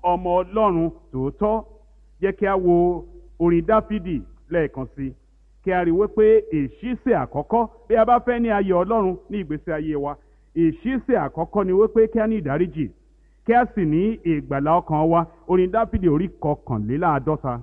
ọmọ Ọlọ́run tòótọ́. Jẹ́ kí a wo orin Dáfídì lẹ́ẹ̀kan sí, kí a rí wípé ìṣísẹ̀ àkọ́kọ́ bí a bá fẹ́ ní ayọ̀ Ọlọ́run ní ìgbésí ayé wa, ìṣísẹ̀ àkọ́kọ́ ni wípé kí a ní ìdáríjì, kí a sì ní ìgbàlà ọkàn wa. Orin Dáfídì orí kọkànléláàádọ́ta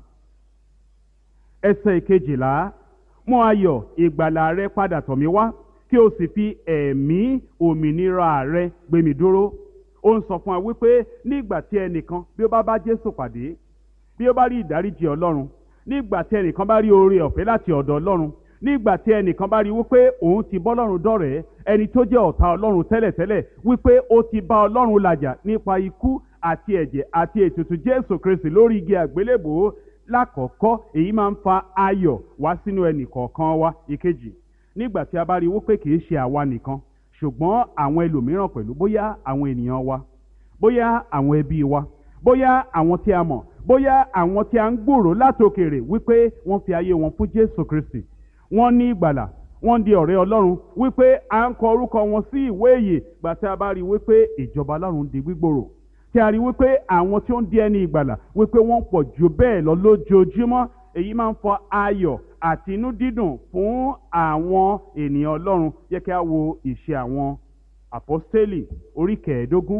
ẹsẹ̀ ìkejìlá: mú ayọ̀ ìgbàlà rẹ padà tọ̀ mí wá, kí o sì fi ẹ̀mí òmìnira rẹ gbé mi dúró. Ó ń sọ fún wa wípé nígbà tí ẹnìkan bí ó bá bá Jésù pàdé, bí ó bá rí ìdáríjì Ọlọ́run, nígbà tí ẹnìkan bá rí oore ọ̀fẹ́ láti ọ̀dọ̀ Ọlọ́run, nígbà tí ẹnìkan bá rí wípé òun ti bọ́ Ọlọ́run dọ̀rẹ́, ẹni tó jẹ́ ọ̀tá Ọlọ́run tẹ́lẹ̀tẹ́lẹ̀, wípé ó ti bá Ọlọ́run làjà nípa ikú àti ẹ̀jẹ̀ àti ètùtù Jésù Kristi lórí igi àgbélébòó. Lákọ̀ọ́kọ́ èyí máa ń fa ayọ̀ wá sínú ẹnì kọ̀ọ̀kan wa. Ìkejì, nígbà tí a bá rí wípé kì í ṣe àwa nìkan ṣùgbọ́n àwọn ẹlòmíràn pẹ̀lú, bóyá àwọn ènìyàn wa, bóyá àwọn ẹbí wa, bóyá àwọn tí a mọ̀, bóyá àwọn tí a ń gbòòrò látòkèrè, wípé wọ́n fi ayé wọn fún Jésù Kristi, wọ́n ní ìgbàlà, wọ́n di ọ̀rẹ́ Ọlọ́run, wípé à ń kọ orúkọ wọn sí ìwé ìyè. Gbà tí a bá rí wípé ìjọba Ọlọ́run di gbígbòòrò, tí a rí wípé àwọn tí ó ń di ẹni ìgbàlà wípé wọ́n pọ̀ jù bẹ́ẹ̀ lọ lójoojúmọ́, èyí máa ń fa ayọ̀ àti inú dídùn fún àwọn ènìyàn Ọlọ́run. Jẹ́ kí a wo ìṣe àwọn àpọ́stélì orí kẹẹ̀ẹ́dógún,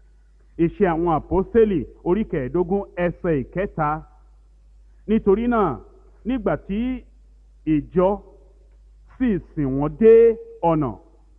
ìṣe àwọn àpọ́stélì orí kẹẹ̀ẹ́dógún ẹsẹ̀ ìkẹta: nítorí náà nígbà tí ìjọ sì sìn wọ́n dé ọ̀nà,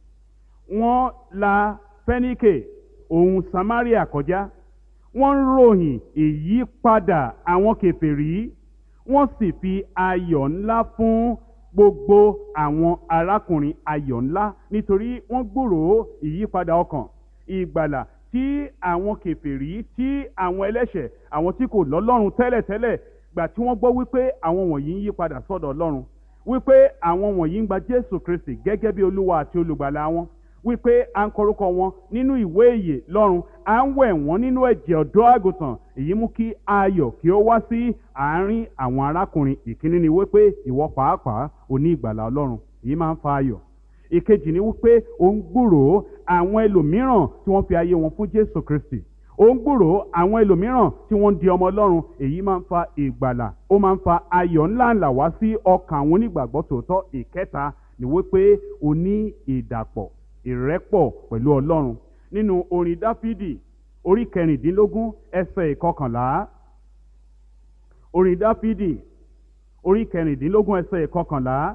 wọ́n la Fẹ́níkè òun Samaria kọjá, wọ́n ń ròyìn ìyípadà àwọn kèfèrí, wọ́n sì fi ayọ̀ ńlá fún gbogbo àwọn arákùnrin. Ayọ̀ ńlá nítorí wọ́n gbúròó ìyípadà ọkàn, ìgbàlà tí àwọn kèfèrí, tí àwọn ẹlẹ́ṣẹ̀, àwọn tí kò lọ́lọ́run tẹ́lẹ̀tẹ́lẹ̀, gbà tí wọ́n gbọ́ wípé àwọn wọ̀nyí ń yí padà sọ́dọ̀ Ọlọ́run, wípé àwọn wọ̀nyí ń gba Jésù Kristi gẹ́gẹ́ bí Olúwa àti olùgbàlà wọn, wípé à ń kọrúkọ wọn nínú ìwé ìyè lọ́run, à ń wẹ̀ wọ́n nínú ẹ̀jẹ̀ ọ̀dọ́ àgùntàn. Èyí mú kí ayọ̀ kí ó wá sí àárín àwọn arákùnrin. Ìkíní ni wípé ìwọ pàápàá ò ní ìgbàlà Ọlọ́run, èyí máa ń fa ayọ̀. Ìkejì ni wípé ó ń gbúròó àwọn ẹlòmíràn tí wọ́n fi ayé wọn fún Jésù Kristi, ó ń gbúròó àwọn ẹlòmíràn tí wọ́n ń di ọmọ Ọlọ́run. Èyí máa ń fa ìgbàlà, ó máa ń fa ayọ̀ ńláńlá wá sí ọkàn àwọn onígbàgbọ́ tòótọ́. Ìkẹta ni wípé ó ní ìdàpọ̀, ìrẹ́pọ̀ pẹ̀lú Ọlọ́run. Nínú orin Dáfídì orí kẹrìndínlógún ẹsẹ̀ ìkọkànlá, orin Dáfídì orí kẹrìndínlógún ẹsẹ̀ ìkọkànlá: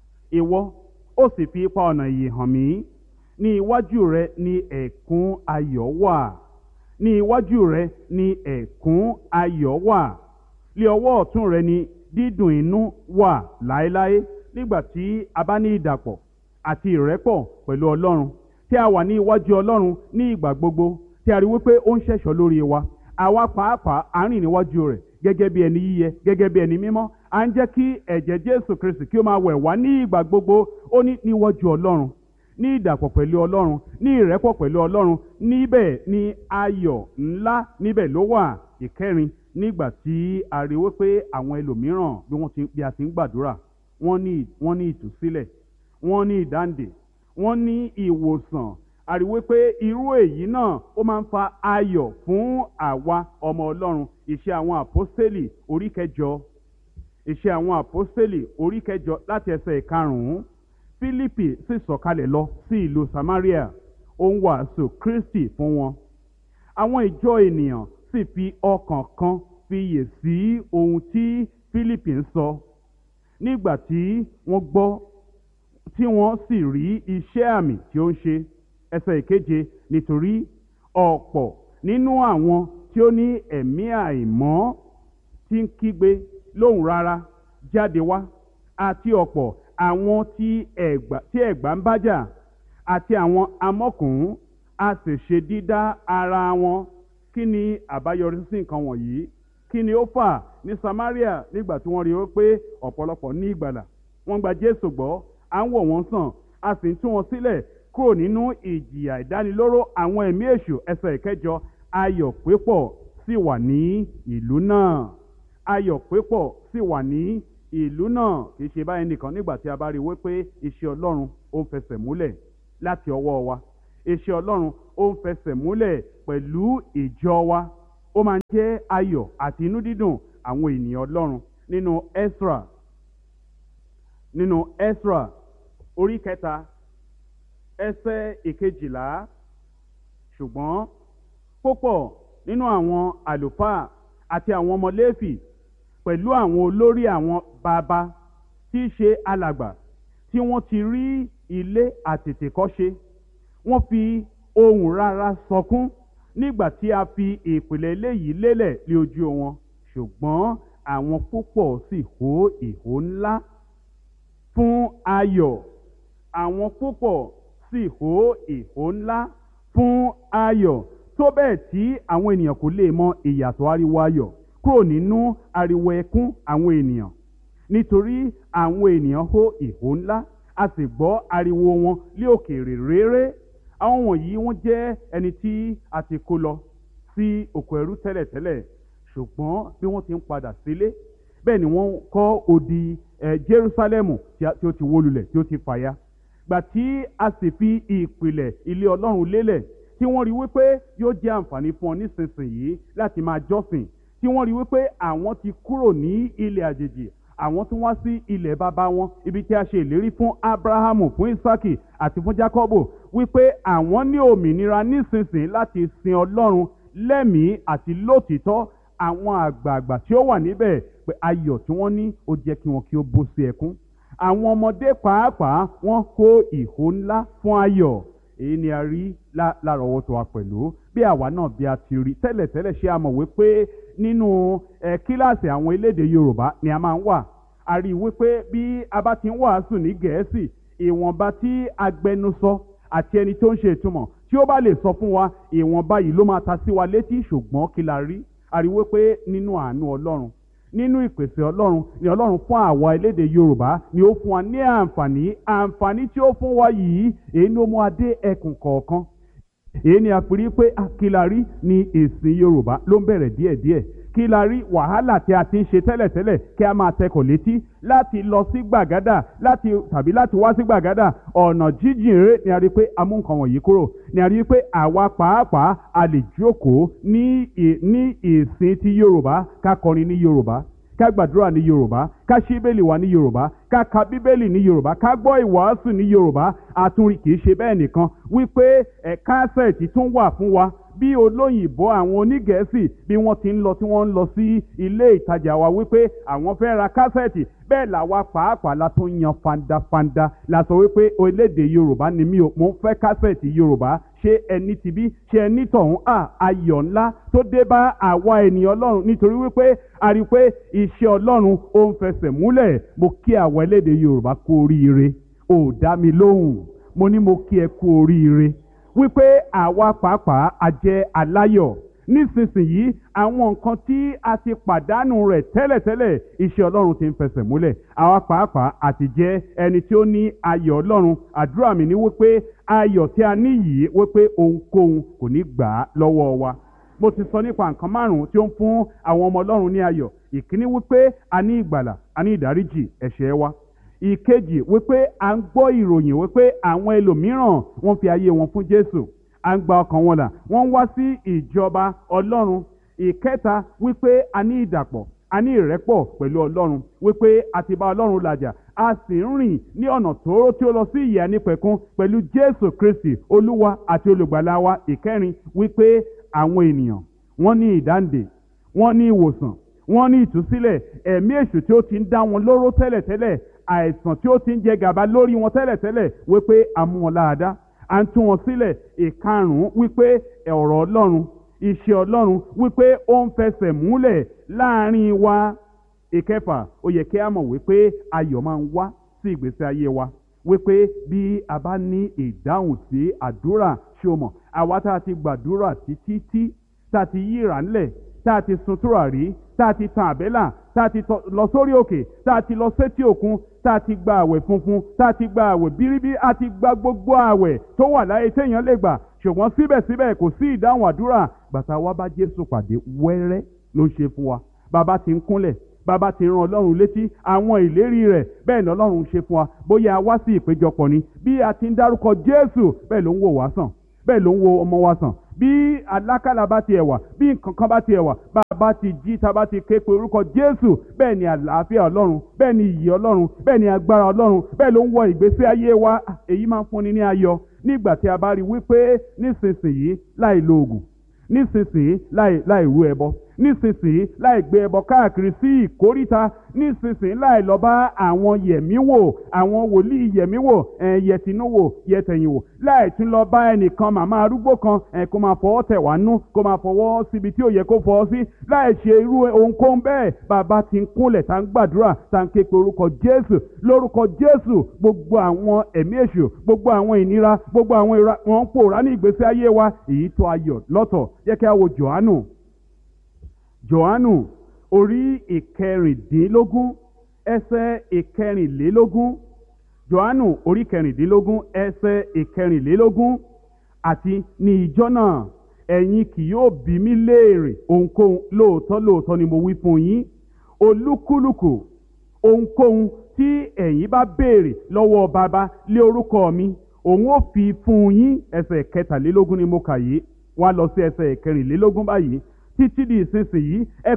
ìwọ ó sì fi ipa ọ̀nà ìyè hàn mí, ní iwájú rẹ ni ẹ̀kún ayọ̀ wà, ní iwájú rẹ ni ẹ̀kún ayọ̀ wà, lé ọwọ́ ọ̀tún rẹ ni dídùn inú wà láéláé. Nígbà tí a bá ní ìdàpọ̀ àti ìrẹ́pọ̀ pẹ̀lú Ọlọ́run, tí a wà ní iwájú Ọlọ́run ní ìgbà gbogbo, tí a rí wípé ó ń ṣẹ̀ṣọ́ lórí wa, àwa pàápàá à ń rìn níwájú rẹ̀ gẹ́gẹ́ bí ẹni yíyẹ, gẹ́gẹ́ bí ẹni mímọ́. À ń jẹ́ kí ẹ̀jẹ̀ Jésù Kristi kí ó máa wẹ̀ wá ní ìgbà gbogbo. Ó ní níwájú Ọlọ́run, ní ìdàpọ̀ pẹ̀lú Ọlọ́run, ní ìrẹ́pọ̀ pẹ̀lú Ọlọ́run, níbẹ̀ ni ayọ̀ ńlá níbẹ̀ ló wà. Ìkẹrin, nígbà tí a rí wípé àwọn ẹlòmíràn bí a ti ń gbàdúrà, wọ́n ní ìtúsílẹ̀, wọ́n ní ìdáǹdè, wọ́n ní ìwòsàn. A rí wípé irú èyí náà ó máa ń fa ayọ̀ fún àwa ọmọ Ọlọ́run. Ìṣe àwọn àpọ́stélì orí kẹjọ, ìṣe àwọn àpọ́stélì orí kẹjọ láti ẹsẹ̀ ìkarùn-ún: Fílípì sì sọ̀kalẹ̀ lọ sí ìlú Samaria, ó ń wàásù Kristi fún wọn. Àwọn ìjọ ènìyàn sì fi ọkàn kan fiyè sí ohun tí Fílípì ń sọ. Nígbà tí wọ́n gbọ́, tí wọ́n sì rí iṣẹ́ àmì tí ó ń ṣe. Ẹsẹ̀ ìkeje: nítorí ọ̀pọ̀ nínú àwọn tí ó ní ẹ̀mí àìmọ́ tí ń kígbe lóhùn rárá jáde wá, àti ọ̀pọ̀ àwọn tí ẹ̀gbà ń bájà, àti àwọn amọ́kùnrin, a sì ṣe dídá ara wọn. Kí ni àbáyọrí sí nǹkan wọ̀nyí? Kí ni ó fà ní Samaria nígbà tí wọ́n rí i pé ọ̀pọ̀lọpọ̀ ní ìgbàlà, wọ́n gba Jésù gbọ́, à ń wò wọ́n sàn, a sì ń tú wọn sílẹ̀ kúrò nínú ìjìyà ìdánilóró àwọn ẹ̀mí èṣù. Ẹsẹ̀ ìkẹjọ: ayọ̀ pípọ̀ sì wà ní ìlú náà. Ayọ̀ pípọ̀ sì wà ní ìlú náà. Kì í ṣe báyìí nìkan. Nígbà tí a bá rí i wípé iṣẹ́ Ọlọ́run ó ń fẹsẹ̀ múlẹ̀ láti ọwọ́ wa, iṣẹ́ Ọlọ́run ó ń fẹsẹ̀ múlẹ̀ pẹ̀lú ìjọ wa, ó máa ń jẹ́ ayọ̀ àti inú dídùn àwọn ènìyàn Ọlọ́run. Nínú Ẹ́sírà orí kẹta ẹsẹ̀ ìkejìlá, ṣùgbọ́n púpọ̀ nínú àwọn àlùfáà àti àwọn ọmọ Léfì pẹ̀lú àwọn olórí àwọn bàbá tí í ṣe alàgbà tí wọ́n ti rí ilé àtètèkọ́ṣe, wọ́n fi ohùn rara sọkún nígbà tí a fi ìpìlẹ̀ ilé yìí lélẹ̀ lé ojú wọn. Ṣùgbọ́n àwọn púpọ̀ sì hó ìhó ńlá fún ayọ̀. Àwọn púpọ̀ sì hó ìhó ńlá fún ayọ̀, tó bẹ́ẹ̀ tí àwọn ènìyàn kò lè mọ ìyàtọ̀ ariwo ayọ̀ kúrò nínú ariwo ẹkún àwọn ènìyàn. Nítorí àwọn ènìyàn hó ìhó ńlá, a sì gbọ́ ariwo wọn lé òkèèrè réré. Àwọn wọ̀nyí wọ́n jẹ́ ẹni tí a ti kó lọ sí oko ẹrú tẹ́lẹ̀tẹ́lẹ̀, ṣùgbọ́n bí wọ́n ti ń padà sílé, bẹ́ẹ̀ ni wọ́n kọ́ odi Jerúsálẹ́mù tí ó ti wó lulẹ̀, tí ó ti fàya. Gbà tí a sì fi ìpìlẹ̀ ilé Ọlọ́run lélẹ̀, tí wọ́n rí wípé yóò jẹ́ àǹfààní fún ọ nísinsìnyí láti máa jọ́sìn, tí wọ́n rí wípé àwọn ti kúrò ní ilẹ̀ àjèjì, àwọn tún wá sí ilẹ̀ bàbá wọn, ibi tí a ṣe ìlérí fún Ábúráhámù, fún Ísákì àti fún Jákọ́bù, wípé àwọn ní òmìnira nísinsìnyí láti sin Ọlọ́run lẹ́mìí àti lótìítọ́. Àwọn àgbààgbà tí ó wà níbẹ̀ pé ayọ̀ tí wọ́n ní ó jẹ́ kí wọn kí ó bú sí ẹkún. Àwọn ọmọdé pàápàá wọ́n kó ìhó ńlá fún ayọ̀. Èyí ni a rí lárọ̀ọ́wọ́tó wa pẹ̀lú. Bí àwa náà bí a ti rí tẹ́lẹ̀tẹ́lẹ̀, ṣé a mọ̀ wípé nínú kíláàsì àwọn elédè Yorùbá ni a máa ń wà. A rí wípé bí a bá ti ń wàásù ní Gẹ̀ẹ́sì, ìwọ̀nba tí agbẹnusọ àti ẹni tó ń ṣe ìtumọ̀ tí ó bá lè sọ fún wa, ìwọ̀nba yìí ló máa ta sí wa létí. Ṣùgbọ́n kí la rí? A rí wípé nínú àánú Ọlọ́run, nínú ìpèsè Ọlọ́run ni Ọlọ́run fún àwa elédè Yorùbá ni ó fún wa ní àǹfààní tí ó fún wa yìí. Èyí ni ó mú adé ẹkùn kọ̀ọ̀kan. Èyí ni a fi rí pé kí la rí ni ìsìn Yorùbá ló ń bẹ̀rẹ̀ díẹ̀díẹ̀. Kí la rí? Wàhálà tí a ti ń ṣe tẹ́lẹ̀tẹ́lẹ̀ kí a máa tẹkọ̀ létí láti lọ sí Gbàgádà tàbí láti wá sí Gbàgádà, ọ̀nà jíjìn rere, ni a rí pé a mú nǹkan wọ̀nyí kúrò. Ni a rí pé àwa pàápàá a lè jókòó ní ìsìn ti Yorùbá, ká kọrin ní Yorùbá, ká gbàdúrà ní Yorùbá, ká ṣí Bíbélì wa ní Yorùbá, ká ka Bíbélì ní Yorùbá, ká gbọ́ ìwàásù ní Yorùbá. Àtúnrí kìí ṣe bẹ́ẹ̀ nìkan, wípé kásẹ̀tì tún wà fún wa. Bí olóyìnbó àwọn onígẹ̀ẹ́sì bí wọ́n ti ń lọ tí wọ́n ń lọ sí ilé ìtajà wa wípé àwọn fẹ́ ra kásẹ̀tì, bẹ́ẹ̀ làwa pàápàá la tún yan fandafanda la sọ wípé orílẹ̀-èdè Yorùbá ni mí o, mo ń fẹ́ kásẹ̀tì Yorùbá. Ṣé ẹni ti bí? Ṣé ẹni tọ̀hún? Ayọ̀ ńlá tó dé bá àwa ènìyàn Ọlọ́run, nítorí wípé a rí i pé iṣẹ́ Ọlọ́run ó ń fẹsẹ̀ múlẹ̀. Mo kí àwa elédè Yorùbá kú oríire. Ò dá mi lóhùn. Mo ní mo kí ẹ kú oríire wípé àwa pàápàá a jẹ́ aláyọ̀. Nísinsìnyí àwọn nǹkan tí a ti pàdánù rẹ̀ tẹ́lẹ̀tẹ́lẹ̀, iṣẹ́ Ọlọ́run ti ń fẹsẹ̀ múlẹ̀. Àwa pàápàá àti jẹ́ ẹni tí ó ní ayọ̀ Ọlọ́run. Àdúrà mi ni wípé ayọ̀ tí a ní yìí, wípé ohunkóhun kò ní gbà á lọ́wọ́ wa. Mo ti sọ nípa nǹkan márùn-ún tí ó ń fún àwọn ọmọ Ọlọ́run ní ayọ̀. Ìkíní wípé a ní ìgbàlà, a ní ìdáríjì ẹ̀ṣẹ̀ wa. Ìkejì wípé à ń gbọ́ ìròyìn wípé àwọn ẹlòmíràn wọ́n fi ayé wọn fún Jésù, à ń gba ọkàn wọn là, wọ́n ń wá sí ìjọba Ọlọ́run. Ìkẹta wípé a ní ìdàpọ̀, a ní ìrẹ́pọ̀ pẹ̀lú Ọlọ́run, wípé a ti bá Ọlọ́run làjà, a sì ń rìn ní ọ̀nà tóóró tí ó lọ sí ìyè ànípẹ̀kun pẹ̀lú Jésù Kristi Olúwa àti olùgbàlà wa. Ìkẹrin wípé àwọn ènìyàn wọ́n ní ìdáǹdè, wọ́n ní ìwòsàn, wọ́n ní ìtúsílẹ̀. Ẹ̀mí èṣù tí ó ti ń dá wọn lóró tẹ́lẹ̀tẹ́lẹ̀, àìsàn tí ó ti ń jẹ gàba lórí wọn tẹ́lẹ̀tẹ́lẹ̀, wípé a mú wọn láradá, à ń tú wọn sílẹ̀. Ìkarùn-ún wípé ọ̀rọ̀ Ọlọ́run, iṣẹ́ Ọlọ́run, wípé ó ń fẹsẹ̀ múlẹ̀ láàrin wa. Ìkẹfà, ó yẹ kí a mọ̀ wípé ayọ̀ máa ń wá sí ìgbésí ayé wa, wípé bí a bá ní ìdáhùn sí àdúrà, ṣé o mọ̀, àwa tá a ti gbàdúrà títí tá a ti yíra ńlẹ̀, tá a ti sun tùràrí, tá a ti tan àbẹ́là, tá a ti lọ sórí òkè, tá a ti lọ sétí òkun, tá a ti gba àwẹ̀ funfun, tá a ti gba àwẹ̀ bíríbí, a ti gba gbogbo àwẹ̀ tó wà láyé téèyàn lè gbà, ṣùgbọ́n síbẹ̀síbẹ̀ kò sí ìdáhùn àdúrà. Gbàtà wa bá Jésù pàdé wẹ́rẹ́ ló ṣe fún wa. Bàbá ti ń kúnlẹ̀, bàbá ti rán Ọlọ́run létí àwọn ìlérí rẹ̀, bẹ́ẹ̀ ni Ọlọ́run ṣe fún wa. Bóyá a wá sí ìpéjọpọ̀ ni, bí a ti ń dárúkọ Jésù, bẹ́ẹ̀ ló ń wò wá sàn, bẹ́ẹ̀ ló ń wo ọmọ wa sàn, bí alákàlà bá tiẹ̀ wà, bí nǹkan kan bá tiẹ̀ wà, bá a bá ti jí tá a bá ti ké pe orúkọ Jésù, bẹ́ẹ̀ ni àlàáfíà Ọlọ́run, bẹ́ẹ̀ ni ìyè Ọlọ́run, bẹ́ẹ̀ ni agbára Ọlọ́run, bẹ́ẹ̀ ló ń wọ ìgbésí ayé wa. Èyí máa ń fúnni ní ayọ̀ nígbà tí a bá rí wípé nísinsìnyí láì lo oògùn, nísinsìnyí láì rú ẹbọ, nísinsìnyí láì gbé ẹbọ káàkiri sí ìkóríta, nísinsìnyí láì lọ bá àwọn yẹ̀míwò, àwọn wòlíì yẹ̀míwò, yẹ̀tìnúwò yẹ̀tẹ̀yìnwò, láì tún lọ bá ẹnìkan màmá arúgbó kan kó máa fọwọ́ tẹ̀ wá nú, kó máa fọwọ́ síbi tí ò yẹ kó fọwọ́ sí, láì ṣe irú ohunkóhun bẹ́ẹ̀. Bàbá ti ń kúnlẹ̀ tá ń gbàdúrà tá ń ké pe orúkọ Jésù, lórúkọ Jésù gbogbo àwọn ẹ̀mí èṣù, gbogbo àwọn ìnira, gbogbo àwọn ìra wọn ń pòórá ní ìgbésí ayé wa. Èyí tó ayọ̀ lọ́tọ̀. Jẹ́ kí a wo Jòhánù orí ìkẹrìndínlógún ẹsẹ̀ ìkẹrìnlélógún. Jòhánù orí kẹrìndínlógún ẹsẹ̀ ìkẹrìnlélógún. Àti ní ìjọ náà ẹ̀yin kì yóò bi mí léèrè ohunkóhun, lóòótọ́ ni mo wí fún yín, olúkúlùkù ohunkóhun tí ẹ̀yin bá béèrè lọ́wọ́ bàbá lé orúkọ mi, òun ó fi fún yín. Ẹsẹ̀ kẹtàlélógún ni mo kà yìí, wá lọ sí ẹsẹ̀ ìkẹrìnlélógún báyìí. Títí di ìsinsìnyí ẹ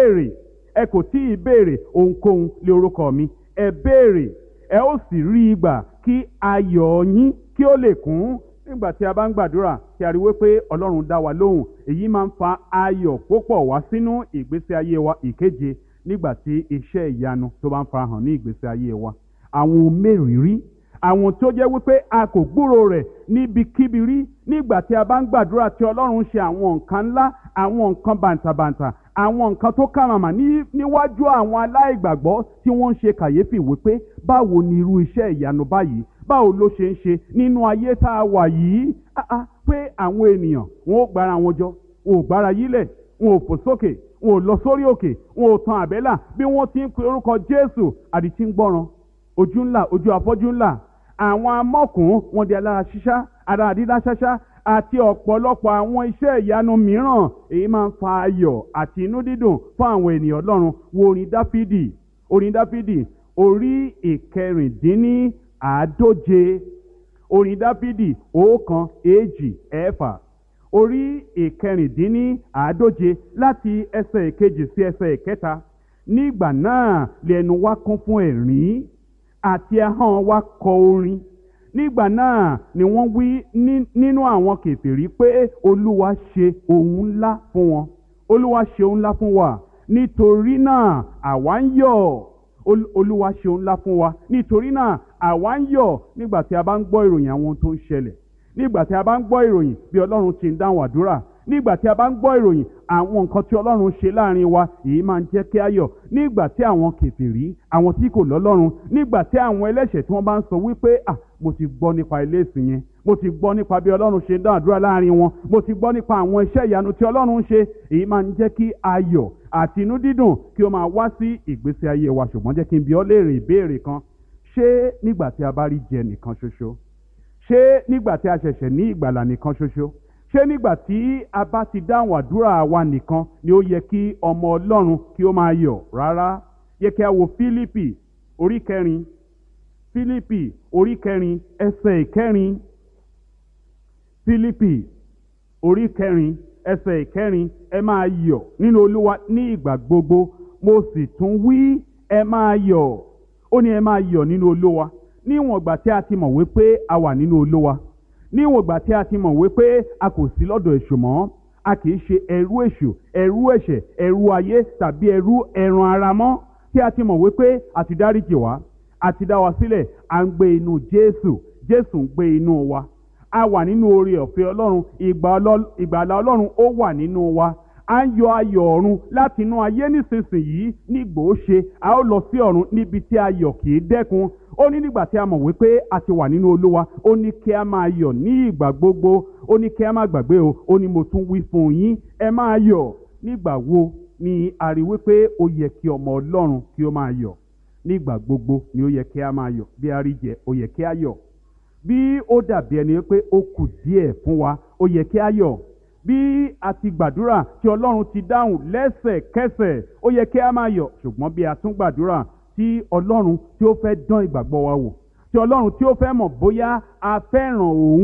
kò tí ì béèrè ohunkóhun lé orúkọ mi. Ẹ béèrè, ẹ ó sì rí gbà, kí ayọ̀ yín kí ó lè kún. Nígbà tí a bá ń gbàdúrà tí a rí wípé Ọlọ́run dá wa lóhùn, èyí máa ń fa ayọ̀ púpọ̀ wá sínú ìgbésí ayé wa. Ìkeje, nígbà tí iṣẹ́ ìyanu tó bá ń farahàn ní ìgbésí ayé wa, àwọn ohun mérìírí, àwọn tó jẹ́ wípé a kò gbúrò rẹ̀ níbikíbi rí. Nígbà tí a bá ń gbàdúrà tí Ọlọ́run ṣe àwọn nǹkan ńlá, àwọn nǹkan bàǹtàbàǹtà, àwọn nǹkan tó kàmàmà níwájú àwọn aláìgbàgbọ́ tí wọ́n ń ṣe kàyéfì wípé báwo ni irú iṣẹ́ ìyanu báyìí, báwo ló ṣe ń ṣe nínú ayé tá a wà yìí. Pé àwọn ènìyàn wọn ò gbára wọn jọ, wọn ò gbára yílẹ̀, wọn ò fò sókè, wọn ò lọ sórí òkè, wọn ò tan àbẹ́là. Bí wọ́n ti ń pe orúkọ Jésù, àdìtí ń gbọ́ràn, ojú ńlá, ojú afọ́jú ńlá, àwọn amọ́kùn wọn di alára ṣíṣá, ara dídá ṣáṣá, àti ọ̀pọ̀lọpọ̀ àwọn iṣẹ́ ìyanu mìíràn. Èyí máa ń fa ayọ̀ àti inú dídùn fún àwọn ènìyàn Ọlọ́run. Wo orin Dáfídì orí ìkẹrìndínláàádóje. Orin Dáfídì 1, 2, 6. Orí ìkẹrìndínláàádóje láti ẹsẹ̀ ìkejì sí ẹsẹ̀ ìkẹta. Nígbà náà lẹ́nu wa kún fún ẹ̀rín, àti ahọ́n wa kọ orin. Nígbà náà ni wọ́n wí nínú àwọn kèfèrí pé Olúwa ṣe ohun ńlá fún wọn. Olúwa ṣe ohun ńlá fún wa, nítorí náà àwa ń yọ̀. Olúwa ṣe ohun ńlá fún wa, nítorí náà àwa ń yọ̀. Nígbà tí a bá ń gbọ́ ìròyìn àwọn ohun tó ń ṣẹlẹ̀, nígbà tí a bá ń gbọ́ ìròyìn bí Ọlọ́run ti ń dáhùn àdúrà, nígbà tí a bá ń gbọ́ ìròyìn àwọn nǹkan tí Ọlọ́run ṣe láàrin wa, èyí máa ń jẹ́ kí a yọ̀. Nígbà tí àwọn kèfèrí, àwọn tí kò lọ́lọ́run, nígbà tí àwọn ẹlẹ́ṣẹ̀ tí wọ́n bá ń sọ wípé mo ti gbọ́ nípa ilé ìsìn yẹn, mo ti gbọ́ nípa bí Ọlọ́run ṣe ń dá àdúrà láàrin wọn, mo ti gbọ́ nípa àwọn iṣẹ́ ìyanu tí Ọlọ́run ń ṣe, èyí máa ń jẹ́ kí ayọ̀ àti inú dídùn kí ó máa wá sí ìgbésí ayé wa. Ṣùgbọ́n jẹ́ kí n bi ọ́ léèrè ìbéèrè kan. Ṣé nígbà tí a bá rí jẹ nìkan ṣoṣo? Ṣé nígbà tí a ṣẹ̀ṣẹ̀ ní ìgbàlà nìkan ṣoṣo? Ṣé nígbà tí a bá ti dáhùn àdúrà wa nìkan ni ó yẹ kí ọmọ Ọlọ́run kí ó máa yọ̀? Rárá. Yẹ kí a wo Fílípì orí 4. Fílípì orí 4 ẹsẹ̀ 4. Fílípì orí 4 ẹsẹ̀ 4. Ẹ máa yọ̀ nínú Olúwa ní ìgbà gbogbo. Mo sì tún wí, ẹ máa yọ̀. Ó ní ẹ máa yọ̀ nínú Olúwa. Níwọ̀n ìgbà tí a ti mọ̀ wípé a wà nínú Olúwa, níwọ̀n ìgbà tí a ti mọ̀ wípé a kò sí lọ́dọ̀ èṣù mọ́, a kì í ṣe ẹrú èṣù, ẹrú ẹ̀ṣẹ̀, ẹrú ayé tàbí ẹrú ẹran ara mọ́, tí a ti mọ̀ wípé a ti dáríjì wá, a ti dá wa sílẹ̀, à ń gbé inú Jésù, Jésù ń gbé inú wa, a wà nínú oore ọ̀fẹ́ Ọlọ́run, ìgbàlà Ọlọ́run ó wà nínú wa. À ń yọ ayọ̀ ọ̀run láti inú ayé nísinsìnyí. Nígbò ó ṣe a ó lọ sí ọ̀run níbi tí ayọ̀ kì í dẹ́kun. Ó ní nígbà tí a mọ̀ wípé a ti wà nínú Olúwa, ó ní kí a máa yọ̀ ní ìgbà gbogbo. Ó ní kí a má gbàgbé o, ó ní mo tún wí fún yín, ẹ máa yọ̀. Nígbà wo ni a rí wípé ó yẹ kí ọmọ Ọlọ́run kí ó máa yọ̀? Nígbà gbogbo ni ó yẹ kí a máa yọ̀. Bí a rí jẹ, ó yẹ kí a yọ̀. Bí ó dàbí ẹni wípé ó kù díẹ̀ fún wa, ó yẹ kí a yọ̀. Bí a ti gbàdúrà tí Ọlọ́run ti dáhùn lẹ́sẹ̀kẹsẹ̀, ó yẹ kí a máa yọ̀. Ṣùgbọ́n bí a tún gbàdúrà tí Ọlọ́run tí ó fẹ́ dán ìgbàgbọ́ wa wò, tí Ọlọ́run tí ó fẹ́ mọ̀ bóyá a fẹ́ràn òun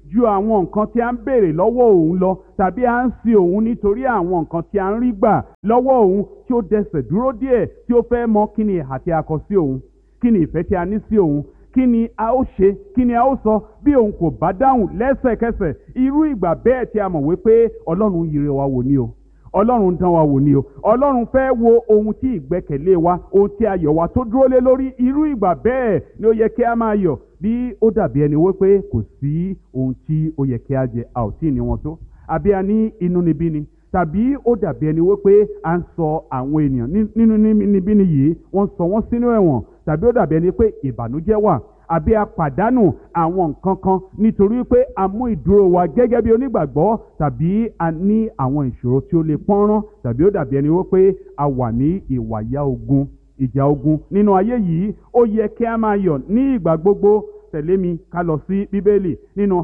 ju àwọn nǹkan tí a ń béèrè lọ́wọ́ òun lọ, tàbí a ń sin òun nítorí àwọn nǹkan tí a ń rí gbà lọ́wọ́ òun, tí ó dẹsẹ̀ dúró díẹ̀, tí ó fẹ́ mọ̀ kí ni ìhà tí a kọ sí òun, kí ni ìfẹ́ tí a ní sí òun, kí ni a ó ṣe, kí ni a ó sọ bí òun kò bá dáhùn lẹ́sẹ̀kẹsẹ̀. Irú ìgbà bẹ́ẹ̀ tí a mọ̀ wípé Ọlọ́run yiri wa wò ni o, Ọlọ́run dán wa wò ni o, Ọlọ́run fẹ́ wo ohun tí ìgbẹ́kẹ̀lé wa, ohun tí ayọ̀ wa tó dúró lé lórí. Irú ìgbà bẹ́ẹ̀ ni ó yẹ kí a máa yọ̀. Bí ó dàbí ẹni wípé kò sí ohun tí ó yẹ kí a jẹ, a ò tí ì ní wọn tó, àbí a ní inúnibíni, tàbí ó dàbí ẹni wípé à ń sọ àwọn ènìyàn nínú inúnibíni yìí, wọ́n sọ wọ́n sínú ẹ̀wọ̀n, tàbí ó dàbí ẹni pé ìbànújẹ́ wà, àbí a pàdánù àwọn nǹkan kan nítorí pé a mú ìdúró wa gẹ́gẹ́ bí onígbàgbọ́, tàbí a ní àwọn ìṣòro tí ó lè pọ́nrán, tàbí ó dàbí ẹni wípé a wà ní ìwàyà ogun, ìjà ogun nínú ayé yìí. Ó yẹ kí a máa yọ̀ ní ìgbà gbogbo. Tẹ̀lé mi ká lọ sí Bíbélì nínú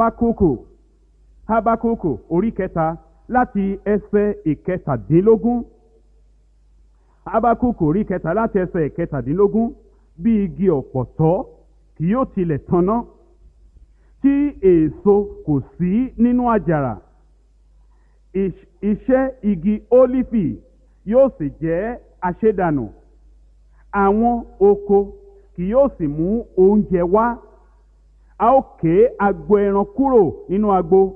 Hábákúkù orí kẹta láti ẹsẹ̀ ìkẹtàdínlógún. Hábákúkù orí kẹta láti ẹsẹ̀ ìkẹtàdínlógún. Bí igi ọ̀pọ̀tọ́ kì yóò tilẹ̀ tanná, tí èso kò sí nínú àjàrà, iṣẹ́ igi ólífì yóò sì jẹ́ àṣedànù. Àwọn oko kì yóò sì mú oúnjẹ wá. A ó ké agbo ẹran kúrò nínú agbo,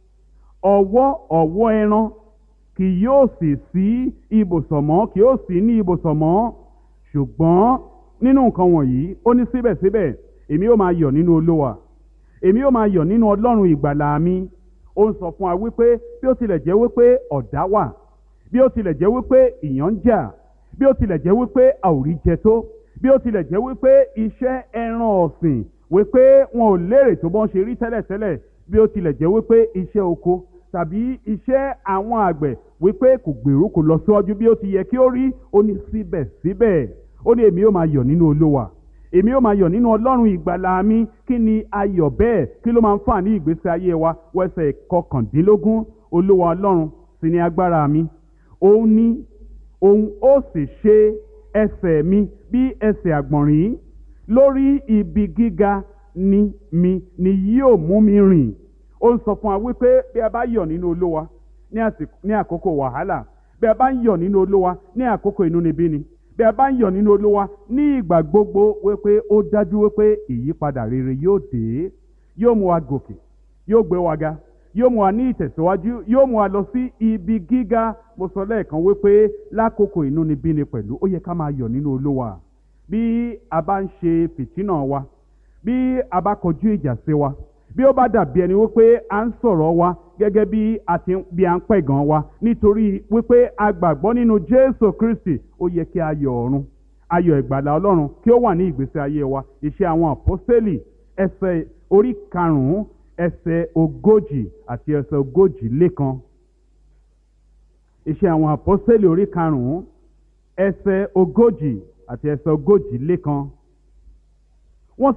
ọ̀wọ́ ẹran kì yóò sì sí ibùsọ̀ mọ́, kì yóò sí ní ibùsọ̀ mọ́. Ṣùgbọ́n nínú nǹkan wọ̀nyí ó ní síbẹ̀síbẹ̀ èmi ó máa yọ̀ nínú Olúwa, èmi ó máa yọ̀ nínú Ọlọ́run ìgbàlà mi. Ó ń sọ fún wa wípé bí ó tilẹ̀ jẹ́ wípé ọ̀dá wà, bí ó tilẹ̀ jẹ́ wípé ìyàn ń jà, bí ó tilẹ̀ jẹ́ wípé a ò rí jẹ tó, bí ó tilẹ̀ jẹ́ wípé iṣẹ́ ẹran ọ̀sìn wípé wọn ò lérè tó bọ́n ṣe rí tẹ́lẹ̀tẹ́lẹ̀, bí ó tilẹ̀ jẹ́ wípé iṣẹ́ oko tàbí iṣẹ́ àwọn àgbẹ̀ wípé kò gbèrú, kò lọ síwájú bí ó ti yẹ kí ó rí, ó ní síbẹ̀síbẹ̀ ó ní èmi ó máa yọ̀ nínú Olúwa, èmi ó máa yọ̀ nínú Ọlọ́run ìgbàlà mi. Kí ni ayọ̀ bẹ́ẹ̀? Kí ló máa ń fà ní ìgbésí ayé wa? Wẹ́sẹ̀ kọkàndínlógún. Olúwa Ọlọ́run sì ni agbára mi, òun ó sì ṣe ẹsẹ̀ mi bí ẹsẹ̀ àgbọ̀nrín, lórí ibi gíga ni yóò mú mi rìn. Ó ń sọ fún wa wípé bí a bá yọ̀ nínú Olúwa ní àkókò wàhálà, bí a bá ń yọ̀ nínú Olúwa ní àkókò inúnibíni, bí a bá ń yọ̀ nínú Olúwa ní ìgbà gbogbo, wípé ó dájú wípé ìyípadà rere yóò dé, yóò mú wa gòkè, yóò gbé wa ga, yóò mú wa ní ìtẹ̀síwájú, yóò mú wa lọ sí ibi gíga. Mo sọ lẹ́ẹ̀kan wípé lákòókò inúnibíni pẹ̀lú ó yẹ ká máa yọ̀ nínú Olúwa. Bí a bá ń ṣe fìtínà wa, bí a bá kọjú ìjà sí wa, bí ó bá dàbí ẹni wípé à ń sọ̀rọ̀ wa gẹ́gẹ́ bí à ń pẹ̀gàn wa nítorí wípé a gbàgbọ́ nínú Jésù Kristi, ó yẹ kí ayọ̀ ọ̀run, ayọ̀ ìgbàlà Ọlọ́run kí ó wà ní ìgbésí ayé wa. Iṣẹ́ àwọn Àpọ́sítélì ẹsẹ̀ orí 5 ẹsẹ̀ 40 àti ẹsẹ̀ 41. Iṣẹ́ àwọn Àpọ́sítélì orí 5 ẹsẹ̀ 40 àti ẹsẹ̀ 41. Wọ́n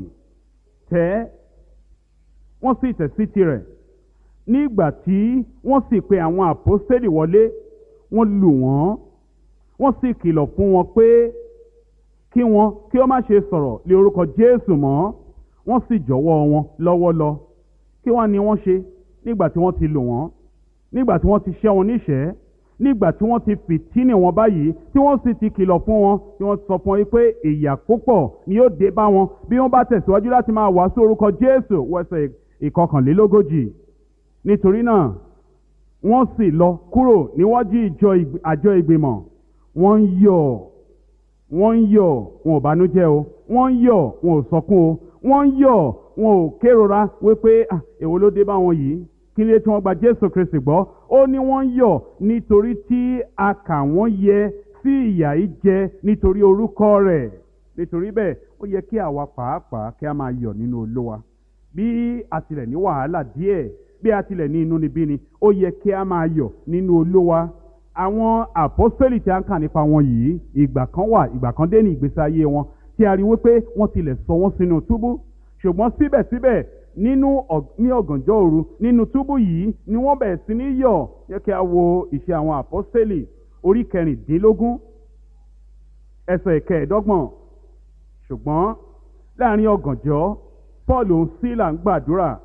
sì tẹ̀ sí tirẹ̀. Nígbà tí wọ́n sì pe àwọn àpọ́sítélì wọlé, wọ́n lù wọ́n, wọ́n sì kìlọ̀ fún wọn pé kí ó má ṣe sọ̀rọ̀ lé orúkọ Jésù mọ́. Wọ́n sì jọ̀wọ́ wọn lọ́wọ́ lọ. Kí wá ni wọ́n ṣe nígbà tí wọ́n ti lù wọ́n, nígbà tí wọ́n ti ṣẹ́ wọn níṣẹ́, nígbà tí wọ́n ti fìtínì wọn báyìí, tí wọ́n sì ti kìlọ̀ fún wọn, tí wọ́n sọ fún wọn pé ìyà púpọ̀ ni yóò dé bá wọn bí wọ́n bá tẹ̀síwájú láti máa wàásù orúkọ Jésù. Wẹ́sẹ̀ 41. Nítorí náà wọ́n sì lọ kúrò níwájú àjọ ìgbìmọ̀. Wọ́n ń yọ̀, wọn ò bànújẹ́ o, wọ́n ń yọ̀, wọn ò sọkún o, wọ́n ń yọ̀, wọn ò kérora wípé èwo ló dé bá wọn yìí, kí ló tí wọ́n gba Jésù Kristi gbọ́. Ó ní wọ́n ń yọ̀ nítorí tí a kà wọ́n yẹ sí ìyà yìí jẹ nítorí orúkọ rẹ̀. Nítorí bẹ́ẹ̀ ó yẹ kí àwa pàápàá kí a máa yọ̀ nínú Olúwa. Bí a tilẹ̀ ní wàhálà díẹ̀, bí a tilẹ̀ ní inúnibíni, ó yẹ kí a máa yọ̀ nínú Olúwa. Àwọn àpọ́sítélì tí a ń kà nípa wọn yìí, ìgbà kan dé ní ìgbésí ayé wọn tí a rí wípé wọ́n tilẹ̀ sọ wọ́n sínú túbú. Ṣùgbọ́n síbẹ̀síbẹ̀ ní ọ̀gànjọ́ òru nínú túbú yìí ni wọ́n bẹ̀rẹ̀ sí ní yọ̀. Yẹ kí a wo Iṣẹ́ àwọn Àpọ́sítélì orí 16 ẹsẹ̀ 25. Ṣùgbọ́n láàrin ọ̀gànjọ́ Paul òun Sílà ń gbàdúrà,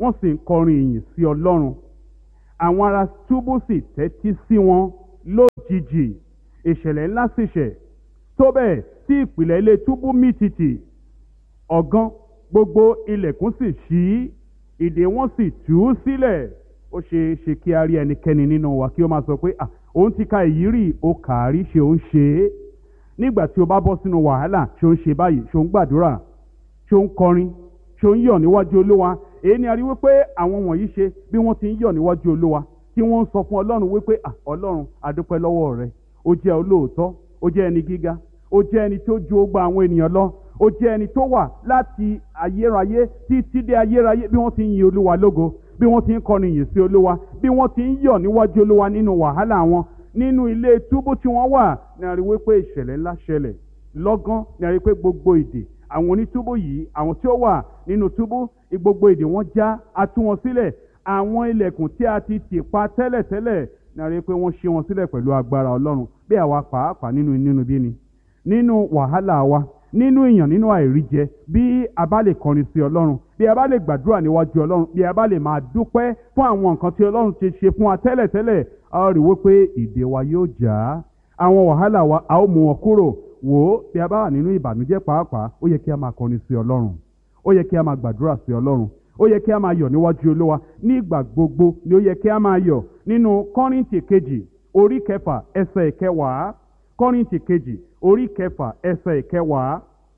wọ́n sì ń kọrin ìyìn sí Ọlọ́run. Àwọn ará túbú sì tẹ́tí sí wọn. Lójijì ìṣẹ̀lẹ̀ ńlá sì ṣẹ̀, tó bẹ́ẹ̀ tí ìpìlẹ̀ ilé túbú mì tìtì. Ọ̀gán gbogbo ilẹ̀kùn sì ṣí, ìdè wọn sì tú sílẹ̀. Ó ṣe é ṣe kí a rí ẹnikẹ́ni nínú wa kí ó máa sọ pé òun ti ka èyí rí, ó kà á rí, ṣé ó ń ṣe é? Nígbà tí o bá bọ́ sínú wàhálà, ṣé ó ń ṣe báyìí? Ṣé ó ń gbàdúrà? Ṣé ó ń kọrin? Ṣé ó ń yọ̀ níwájú Olúwa? Èyí ni a rí wípé àwọn wọ̀nyí ṣe bí wọ́n ti ń yọ̀ níwájú Olúwa, tí wọ́n ń sọ fún Ọlọ́run wípé Ọlọ́run, a dúpẹ́ lọ́wọ́ rẹ, ó jẹ́ olóòótọ́, ó jẹ́ ẹni gíga, ó jẹ́ ẹni tó ju gbogbo àwọn ènìyàn lọ, ó jẹ́ ẹni tó wà láti ayérayé títí dé ayérayé. Bí wọ́n ti ń yin Olúwa lógo, bí wọ́n ti ń kọrin ìyìn sí Olúwa, bí wọ́n ti ń yọ̀ níwájú Olúwa nínú wàhálà wọn, nínú ilé túbú tí wọ́n wà, ni a rí wípé ìṣẹ̀lẹ̀ ńlá ṣẹlẹ̀. Lọ́gán ni a rí pé gbogbo ìdè àwọn onítúbú yìí, àwọn tí ó wà nínú túbú, gbogbo ìdè wọn já, a tú wọn sílẹ̀. Àwọn ilẹ̀kùn tí a ti tì pa tẹ́lẹ̀tẹ́lẹ̀, ni a rí pé wọ́n ṣí wọn sílẹ̀ pẹ̀lú agbára Ọlọ́run. Bí àwa pàápàá nínú inúnibíni, nínú wàhálà wa, nínú ìyàn, nínú àìríjẹ, bí a bá lè kọrin sí Ọlọ́run, bí a bá lè gbàdúrà níwájú Ọlọ́run, bí a bá lè máa dúpẹ́ fún àwọn nǹkan tí Ọlọ́run ti ṣe fún wa tẹ́lẹ̀tẹ́lẹ̀, a ó rí wípé ìdè wa yóò já, àwọn wàhálà wa a ó mú wọn kúrò. Wò ó, bí a bá wà nínú ìbànújẹ́ pàápàá, ó yẹ kí a máa kọrin sí Ọlọ́run, ó yẹ kí a máa gbàdúrà sí Ọlọ́run, ó yẹ kí a máa yọ̀ níwájú Olúwa. Nígbà gbogbo ni ó yẹ kí a máa yọ̀. Nínú Kọ́ríńtì kejì orí kẹfà ẹsẹ̀ ìkẹwàá, Kọ́ríńtì kejì orí kẹfà ẹsẹ̀ ìkẹwàá,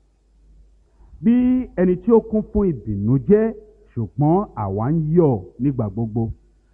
bí ẹni tí ó kún fún ìbìnújẹ́, ṣùgbọ́n àwa ń yọ̀ nígbà gbogbo.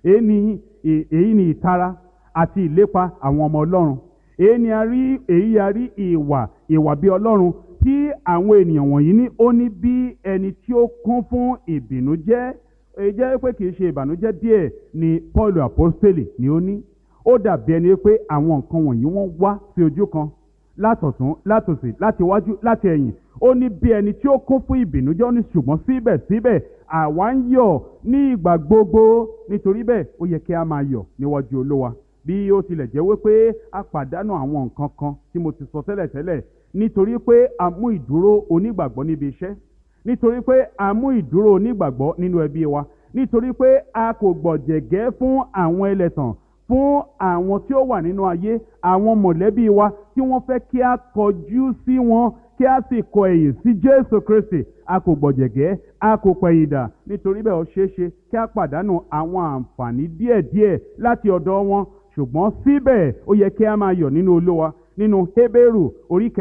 Èyí ni ìtara àti ìlépa àwọn ọmọ Ọlọ́run. Èyí a rí ìwà bí Ọlọ́run tí àwọn ènìyàn wọ̀nyí ní. Ó ní bí ẹni tí ó kún fún ìbìnújẹ́. Èyí jẹ́ pé kì í ṣe ìbànújẹ́ díẹ̀ ni Paul apostoli ni ó ní. Ó dàbí ẹni pé àwọn nǹkan wọ̀nyí wọ́n wá sí ojú kan, látọ̀tún, látòsì, láti iwájú, láti ẹ̀yìn. Ó ní bí ẹni tí ó kún fún ìbìnújẹ́, ó ní ṣùgbọ́n síbẹ̀síbẹ̀ àwa ń yọ̀ ní ìgbà gbogbo. Nítorí bẹ́ẹ̀ ó yẹ kí a máa yọ̀ níwájú Olúwa. Bí ó tilẹ̀ jẹ́ wípé a pàdánù àwọn nǹkan kan tí mo ti sọ tẹ́lẹ̀tẹ́lẹ̀, nítorí pé a mú ìdúró onígbàgbọ́ níbi iṣẹ́, nítorí pé a mú ìdúró onígbàgbọ́ nínú ẹbí wa, nítorí pé a kò gbọ̀jẹ̀gẹ́ fún àwọn ẹlẹ́tàn, fún àwọn tí ó wà nínú ayé, àwọn mọ̀lẹ́bí wa tí wọ́n fẹ́ kí a kọjú sí wọn, kí a sì kọ ẹ̀yìn sí Jésù Kristi. A kò gbọ̀jẹ̀gẹ́, a kò pẹ̀yìndà. Nítorí bẹ́ẹ̀ ó ṣeé ṣe kí a pàdánù àwọn àǹfààní díẹ̀díẹ̀ láti ọ̀dọ̀ wọn, ṣùgbọ́n síbẹ̀ ó yẹ kí a máa yọ̀ nínú Olúwa. Nínú Hébérù orí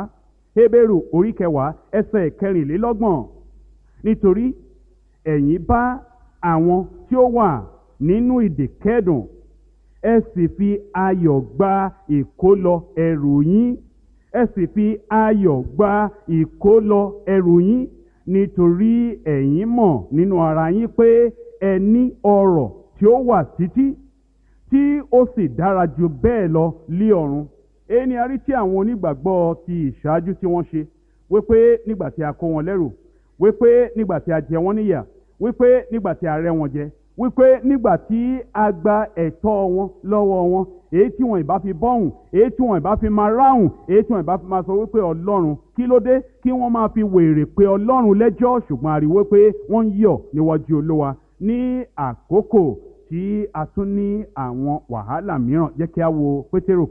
kẹwàá ẹsẹ̀ kẹrìnlélọ́gbọ̀n, nítorí ẹ̀yin bá àwọn tí ó wà nínú ìdè kẹ́dùn, ẹ sì fi ayọ̀ gba ìkólọ ẹrù yín. Ẹ sì fi ayọ̀ gba ìkólọ ẹrù yín, nítorí ẹ̀yin mọ̀ nínú ara yín pé ẹ ní ọrọ̀ tí ó wà títí, tí ó sì dára jù bẹ́ẹ̀ lọ lí ọ̀run. Èyí ni a rí tí àwọn onígbàgbọ́ ti ìṣáájú tí wọ́n ṣe, wípé nígbà tí a kó wọn lẹ́rù, wípé nígbà tí a jẹ wọ́n níyà, wípé nígbà tí a rẹ́ wọn jẹ, wípé nígbà tí a gba ẹ̀tọ́ wọn lọ́wọ́ wọn, èyí tí wọn ìbá fi bọ́hùn, èyí tí wọn ìbá fi máa ráhùn, èyí tí wọn ìbá fi máa sọ wípé Ọlọ́run kí ló dé, kí wọ́n máa fi wèrè pé Ọlọ́run lẹ́jọ́. Ṣùgbọ́n a rí wípé wọ́n ń yọ̀ níwájú Olúwa. Ní àkókò tí a tún ní àwọn wàhálà mìíràn, jẹ́ kí a wo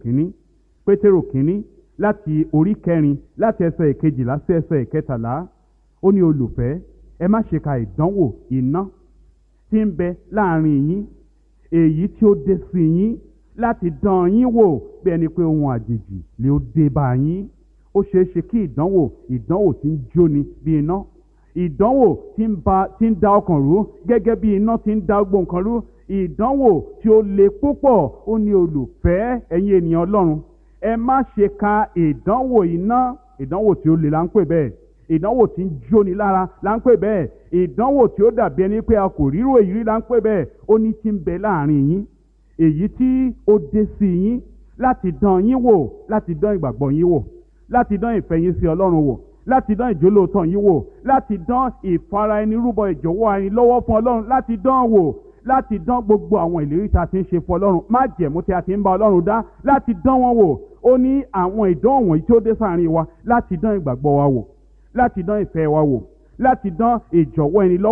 Pétérù kínní láti orí kẹrin, láti ẹsẹ̀ ìkejìlá sí ẹsẹ̀ ìkẹtàlá. Ó ní, olùfẹ́, ẹ má ṣe ka ìdánwò iná tí ń bẹ láàrin yín, èyí tí ó dé sí yín láti dán yín wò bí ẹni pé ohun àjèjì lè ó dé bá yín. Ó ṣeé ṣe kí ìdánwò tí ń jóni bí iná, ìdánwò tí ń da ọkàn rú gẹ́gẹ́ bí iná tí ń da gbogbo nǹkan rú, ìdánwò tí ó le púpọ̀. Ó ní, olùfẹ́, ẹ̀yin ènìyàn Ọlọ́run, ẹ má ṣe ka ìdánwò iná. Ìdánwò tí ó le là ń pè bẹ́ẹ̀, ìdánwò tí ń jóni lára là ń pè bẹ́ẹ̀, ìdánwò tí ó dàbí ẹni pé a kò rírò èyí rí là ń pè bẹ́ẹ̀. Ó ní tí ń bẹ láàrin yín, èyí tí ó dé sí yín láti dán yín wò, láti dán ìgbàgbọ́ yín wò, láti dán ìfẹ́ yín sí Ọlọ́run wò, láti dán ìjólóòtọ́ yín wò, láti dán ìfara ẹni rúbọ ìjọ̀wọ́ ẹni lọ́wọ́ fún Ọlọ́run, láti dán wò, láti dán gbogbo àwọn ìlérí tí a ti ń ṣe fún Ọlọ́run, májẹ̀mú tí a ti ń bá Ọlọ́run dá, láti dán wọn wò. Ó ní àwọn ìdánwò wọ̀nyí tí ó dé sáàrin wa, láti dán ìgbàgbọ́ wa wò, láti dán ìfẹ́ wa wò, láti dán ìjọ̀wọ́ ẹni lọ́wọ́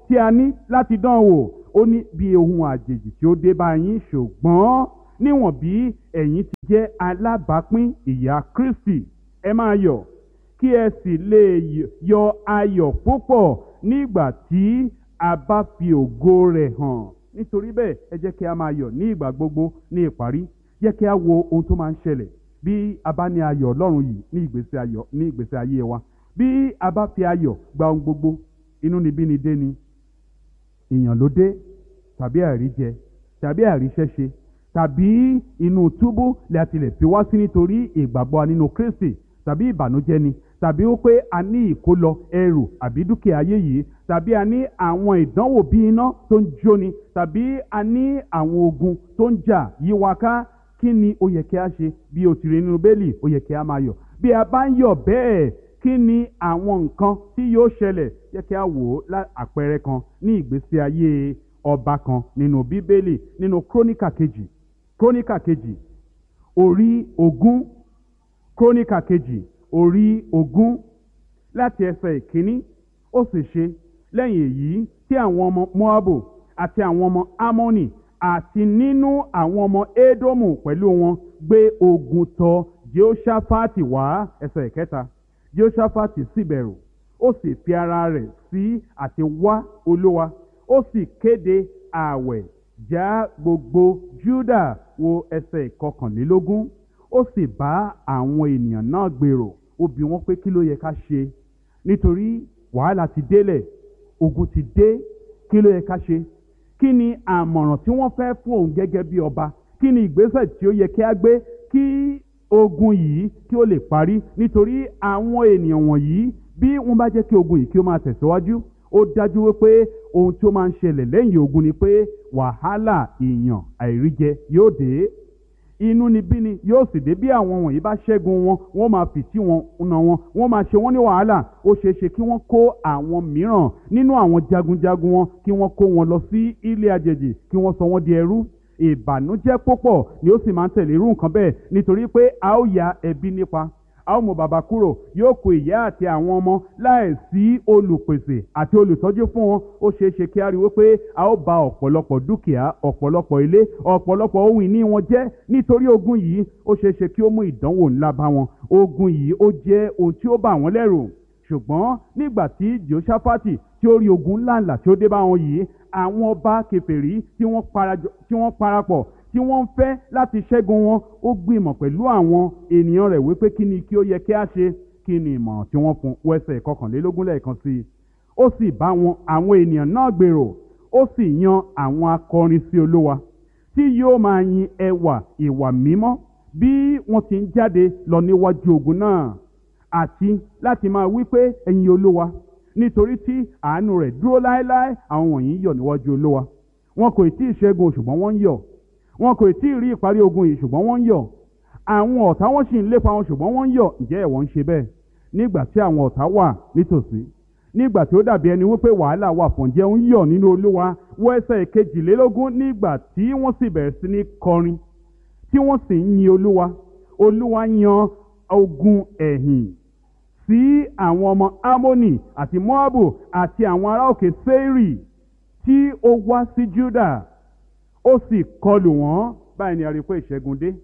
tí a ní láti dán wò. Ó ní bí ohun àjèjì tí ó dé bá yín, ṣùgbọ́n níwọ̀n bí ẹ̀yin ti jẹ́ alábàápín ìyà Kristi, ẹ máa yọ̀ kí ẹ sì lè yọ ayọ̀ púpọ̀ nígbà tí a bá fi ògo rẹ̀ hàn. Nítorí bẹ́ẹ̀, ẹ jẹ́ kí a máa yọ̀ ní ìgbà gbogbo. Ní ìparí, jẹ́ kí a wo ohun tó máa ń ṣẹlẹ̀ bí a bá ní ayọ̀ Ọlọ́run yìí ní ìgbésí ayé wa. Bí a bá fi ayọ̀ gba ohun gbogbo, inúnibíni dé ni, ìyàn ló dé, tàbí àìríjẹ, tàbí àìríṣẹ́ṣe, tàbí inú túbú lè àtìlẹ̀ fi wá sí nítorí ìgbàgbọ́ wa nínú Kristi, tàbí ìbànújẹ́ ni, tàbí ó pé a ní ìkólọ ẹrù àbí dúkìá ayé yìí, tàbí a ní àwọn ìdánwò bí iná tó ń jóni, tàbí a ní àwọn ogun tó ń jà yí wa ká. Kí ni ó yẹ kí a ṣe? Bí o ti rí nínú Bíbélì, ó yẹ kí a máa yọ̀. Bí a bá ń yọ̀ bẹ́ẹ̀, kí ni àwọn nǹkan tí yóò ṣẹlẹ̀? Jẹ́ kí a wò ó àpẹẹrẹ kan ní ìgbésí ayé ọba kan nínú Bíbélì, nínú Króníkà kejì orí 20. Króníkà kejì orí 20 láti ẹsẹ̀ ìkíní. Ó sì ṣe lẹ́yìn èyí tí àwọn ọmọ Móábù àti àwọn ọmọ Ámónì àti nínú àwọn ọmọ Édómù pẹ̀lú wọn gbé ogun tọ̀ Jehoṣafati wá. Ẹsẹ̀ ìkẹta. Jehoṣafati sì bẹ̀rù, ó sì fi ara rẹ̀ sí àti wá Olúwa, ó sì kéde ààwẹ̀ já gbogbo Júdà. Wo ẹsẹ̀ ìkọkànlélógún. Ó sì bá àwọn ènìyàn náà gbèrò, ó bi wọ́n pé kí ló yẹ ká ṣe, nítorí wàhálà ti délẹ̀, ogun ti dé, kí ló yẹ ká ṣe? Kí ni àmọ̀ràn tí wọ́n fẹ́ fún òun gẹ́gẹ́ bí ọba? Kí ni ìgbésẹ̀ tí ó yẹ kí a gbé kí ogun yìí kí ó lè parí? Nítorí àwọn ènìyàn wọ̀nyí, bí wọ́n bá jẹ́ kí ogun yìí kí ó máa tẹ̀síwájú, ó dájú wípé ohun tí ó máa ń ṣẹlẹ̀ lẹ́yìn ogun ni pé wàhálà, ìyàn, àìríjẹ yóò dé, inúnibíni yóò sì dé. Bí àwọn wọ̀nyí bá ṣẹ́gun wọn, wọ́n máa fìtí wọn na wọn, wọ́n máa ṣe wọ́n ní wàhálà. Ó ṣeé ṣe kí wọ́n kó àwọn mìíràn nínú àwọn jagunjagun wọn, kí wọ́n kó wọn lọ sí ilé àjèjì, kí wọ́n sọ wọ́n di ẹrú. Ìbànújẹ́ púpọ̀ ni ó sì máa ń tẹ̀lé irú nǹkan bẹ́ẹ̀, nítorí pé a ó ya ẹbí nípa, a ó mú bàbá kúrò, yóò kó ìyá àti àwọn ọmọ láì sí olùpèsè àti olùtọ́jú fún wọn. Ó ṣeé ṣe kí a rí wípé a ó bà ọ̀pọ̀lọpọ̀ dúkìá, ọ̀pọ̀lọpọ̀ ilé, ọ̀pọ̀lọpọ̀ ohun ìní wọn jẹ́ nítorí ogun yìí. Ó ṣeé ṣe kí ó mú ìdánwò ńlá bá wọn. Ogun yìí ó jẹ́ ohun tí ó bà wọ́n lẹ́rù. Ṣùgbọ́n nígbà tí Jehoṣafati tí ó rí ogun ńláńlá tí ó dé bá wọn yìí, àwọn ọba kèfèrí tí wọ́n parapọ̀ tí wọ́n ń fẹ́ láti ṣẹ́gun wọn, ó gbìmọ̀ pẹ̀lú àwọn ènìyàn rẹ̀ wípé kí ni kí ó yẹ kí a ṣe. Kí ni ìmọ̀ràn tí wọ́n fún? Ẹsẹ̀ ìkọkànlélógún lẹ́ẹ̀kan sí i. Ó sì bá àwọn ènìyàn náà gbèrò, ó sì yan àwọn akọrin sí Olúwa tí yóò máa yin ẹwà ìwà mímọ́ bí wọ́n ti ń jáde lọ níwájú ogun náà, àti láti máa wí pé ẹ̀yin Olúwa, nítorí tí àánú rẹ̀ dúró láéláé. Àwọn wọ̀nyí yọ̀ níwájú Olúwa. Wọn kò tí ì ṣẹ́gun, ṣùgbọ́n wọ́n ń yọ̀. Wọn kò tí ì rí ìparí ogun yìí, ṣùgbọ́n wọ́n ń yọ̀. Àwọn ọ̀tá wọn sì ń lépa wọn, ṣùgbọ́n wọ́n ń yọ̀. Ǹjẹ́ ẹ̀wọ̀n ń ṣe bẹ́ẹ̀? Nígbà tí àwọn ọ̀tá wà nítòsí, nígbà tí ó dàbí ẹni wípé wàhálà wà fún, ǹjẹ́ ń yọ̀ nínú Olúwa? Wo ẹsẹ̀ ìkejìlélógún. Nígbà tí wọ́n sì bẹ̀rẹ̀ sí ní kọrin, tí wọ́n sì ń yin Olúwa, Olúwa yan ogun ẹ̀yìn sí àwọn ọmọ Ámónì àti Móábù àti àwọn ará òkè Séírì tí ó wá sí Júdà, ó sì kọlù wọ́n. Báyìí ni a rí pé ìṣẹ́gun dé.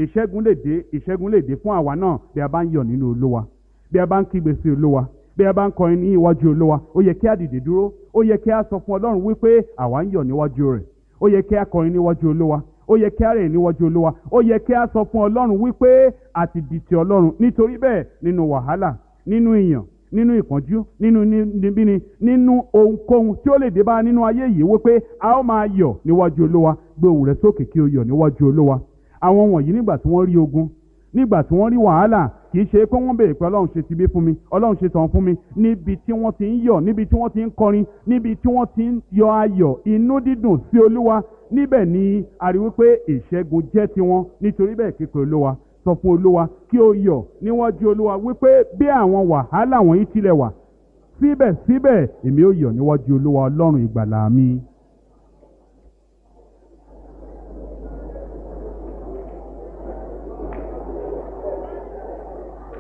Ìṣẹ́gun lè dé fún àwa náà bí a bá ń yọ̀ nínú Olúwa, bí a bá ń kígbe sí Olúwa, bí a bá ń kọrin ní iwájú Olúwa. Ó yẹ kí a dìde dúró, ó yẹ kí a sọ fún Ọlọ́run wípé àwa ń yọ̀ níwájú rẹ̀. Ó yẹ kí a kọrin níwájú Olúwa, ó yẹ kí a rìn níwájú Olúwa, ó yẹ kí a sọ fún Ọlọ́run wípé a ti di ti Ọlọ́run. Nítorí bẹ́ẹ̀, nínú wàhálà, nínú ìyàn, nínú ìpọ́njú, nínú níbíni, nínú ohunkóhun tí ó lè dé bá nínú ayé yìí, wípé a ó máa yọ̀ níwájú Olúwa. Gbé ohùn rẹ sókè kí o yọ̀ níwájú Olúwa. Àwọn wọ̀nyí nígbà tí wọ́n rí ogun, nígbà tí wọ́n rí wàhálà, kì í ṣe pé wọ́n béèrè pé Ọlọ́run ṣe ti bí fún mi, Ọlọ́run ṣe tàn fún mi. Níbi tí wọ́n ti ń yọ̀, níbi tí wọ́n ti ń kọrin, níbi tí wọ́n ti ń yọ ayọ̀ inú dídùn sí Olúwa, níbẹ̀ ni a rí wípé ìṣẹ́gun jẹ́ tiwọn. Nítorí bẹ́ẹ̀, képe Olúwa, sọ fún Olúwa kí o yọ̀ níwájú Olúwa wípé bí àwọn wàhálà wọ̀nyí tilẹ̀ wà, síbẹ̀síbẹ̀ èmi ó yọ̀ níwájú Olúwa Ọlọ́run ìgbàlà mi.